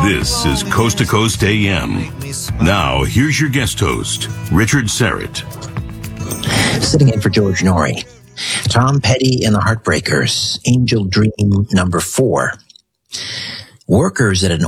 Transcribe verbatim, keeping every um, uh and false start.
This is Coast to Coast A M. Now, here's your guest host, Richard Serrett. Sitting in for George Norrie. Tom Petty and the Heartbreakers, Angel Dream number four. Workers at an